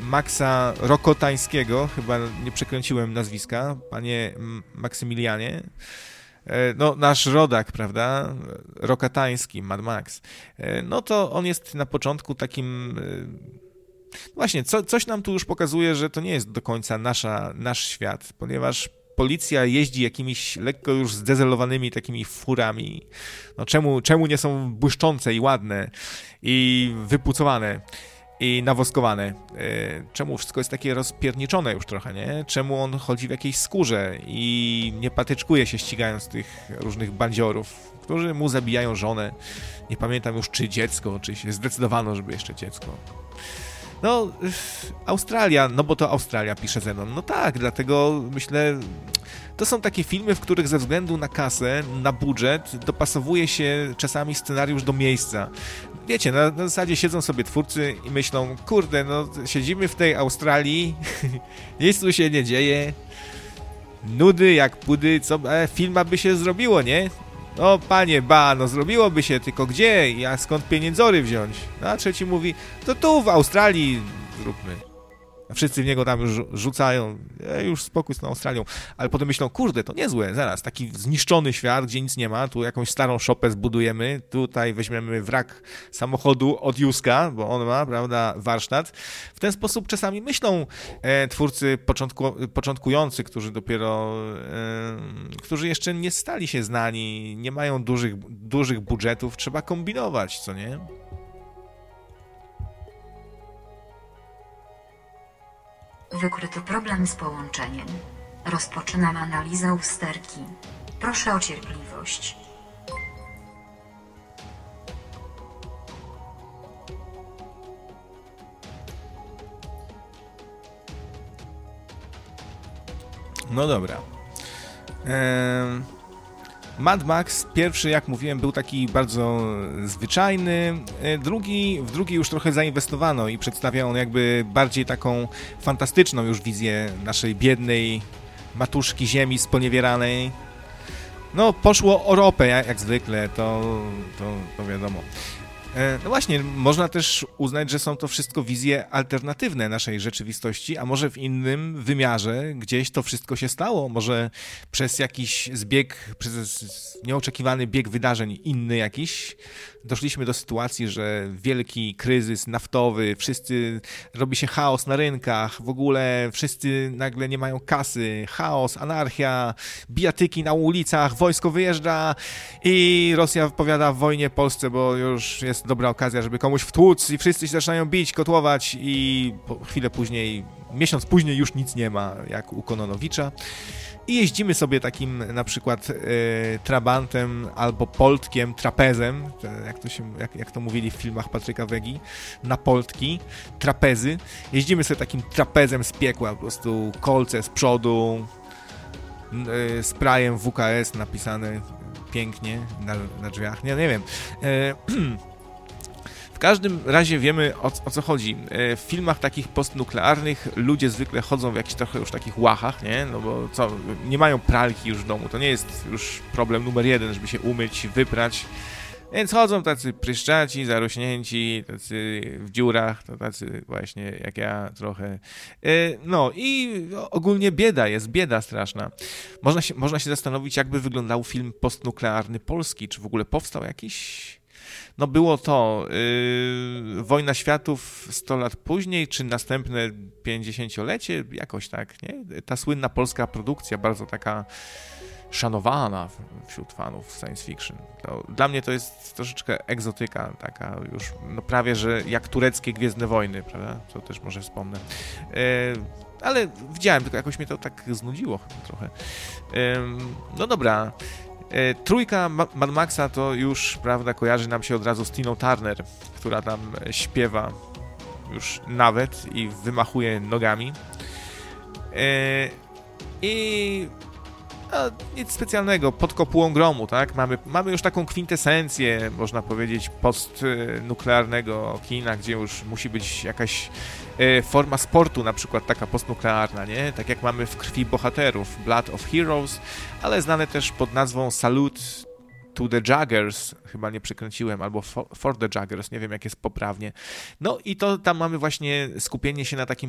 Maxa Rokotańskiego, chyba nie przekręciłem nazwiska, panie Maksymilianie. No, nasz rodak, prawda, Rokotański, Mad Max, no to on jest na początku takim, właśnie, coś nam tu już pokazuje, że to nie jest do końca nasz świat, ponieważ policja jeździ jakimiś lekko już zdezelowanymi takimi furami, no czemu nie są błyszczące i ładne i wypucowane i nawoskowane. Czemu wszystko jest takie rozpierniczone już trochę, nie? Czemu on chodzi w jakiejś skórze i nie patyczkuje się ścigając tych różnych bandziorów, którzy mu zabijają żonę. Nie pamiętam już, czy dziecko, czy się zdecydowano, żeby jeszcze dziecko. No, Australia, no bo to Australia, pisze Zenon. No tak, dlatego myślę, to są takie filmy, w których ze względu na kasę, na budżet, dopasowuje się czasami scenariusz do miejsca. Wiecie, na zasadzie siedzą sobie twórcy i myślą, kurde, no siedzimy w tej Australii, nic tu się nie dzieje, nudy jak pudy, co filma by się zrobiło, nie? No panie, no zrobiłoby się, tylko gdzie? A skąd pieniędzory wziąć? No a trzeci mówi, to tu w Australii zróbmy. A wszyscy w niego tam już rzucają, już spokój z tą Australią. Ale potem myślą, kurde, to niezłe, zaraz, taki zniszczony świat, gdzie nic nie ma, tu jakąś starą szopę zbudujemy, tutaj weźmiemy wrak samochodu od Józka, bo on ma, prawda, warsztat. W ten sposób czasami myślą twórcy początkujący, którzy dopiero, którzy jeszcze nie stali się znani, nie mają dużych budżetów, trzeba kombinować, co nie? Wykryto problem z połączeniem. Rozpoczynam analizę usterki. Proszę o cierpliwość. No dobra. Mad Max pierwszy, jak mówiłem, był taki bardzo zwyczajny, w drugi już trochę zainwestowano i przedstawia on jakby bardziej taką fantastyczną już wizję naszej biednej matuszki ziemi sponiewieranej. No, poszło o ropę, jak zwykle, to wiadomo. No właśnie, można też uznać, że są to wszystko wizje alternatywne naszej rzeczywistości, a może w innym wymiarze gdzieś to wszystko się stało, może przez jakiś przez nieoczekiwany bieg wydarzeń inny jakiś, doszliśmy do sytuacji, że wielki kryzys naftowy, robi się chaos na rynkach, w ogóle wszyscy nagle nie mają kasy, chaos, anarchia, bijatyki na ulicach, wojsko wyjeżdża i Rosja powiada w wojnie Polsce, bo już jest dobra okazja, żeby komuś wtłuc i wszyscy się zaczynają bić, kotłować i chwilę później, miesiąc później już nic nie ma, jak u Kononowicza. I jeździmy sobie takim na przykład trabantem albo poltkiem, trapezem, jak to mówili w filmach Patryka Wegi, na poltki, trapezy. Jeździmy sobie takim trapezem z piekła, po prostu kolce z przodu, sprayem WKS napisane pięknie na drzwiach. Nie wiem. W każdym razie wiemy, o co chodzi. W filmach takich postnuklearnych ludzie zwykle chodzą w jakichś trochę już takich łachach, nie? No bo nie mają pralki już w domu. To nie jest już problem numer jeden, żeby się umyć, wyprać. Więc chodzą tacy pryszczaci, zarośnięci, tacy w dziurach, to tacy właśnie jak ja trochę. No i ogólnie bieda straszna. Można się zastanowić, jakby wyglądał film postnuklearny polski. Czy w ogóle powstał jakiś... No było to Wojna Światów 100 lat później, czy następne 50-lecie, jakoś tak, nie? Ta słynna polska produkcja, bardzo taka szanowana wśród fanów science fiction. Dla mnie to jest troszeczkę egzotyka, taka już, no prawie, że jak tureckie Gwiezdne Wojny, prawda? Co też może wspomnę. Ale widziałem, tylko jakoś mnie to tak znudziło trochę. No dobra. Trójka Mad Maxa to już, prawda, kojarzy nam się od razu z Tiną Turner, która tam śpiewa już nawet i wymachuje nogami. I nic specjalnego, pod kopułą gromu, tak? Mamy już taką kwintesencję, można powiedzieć, postnuklearnego kina, gdzie już musi być jakaś forma sportu, na przykład taka postnuklearna, nie? Tak jak mamy w Krwi Bohaterów, Blood of Heroes, ale znane też pod nazwą Salute to the Juggers, chyba nie przekręciłem, albo For the Juggers, nie wiem jak jest poprawnie. No i to tam mamy właśnie skupienie się na takim